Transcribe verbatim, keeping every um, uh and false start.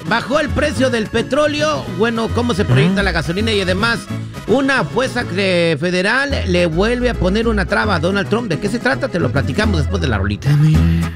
bajó el precio del petróleo. Bueno, cómo se proyecta la gasolina y además una jueza federal le vuelve a poner una traba a Donald Trump. ¿De qué se trata? Te lo platicamos después de la rolita.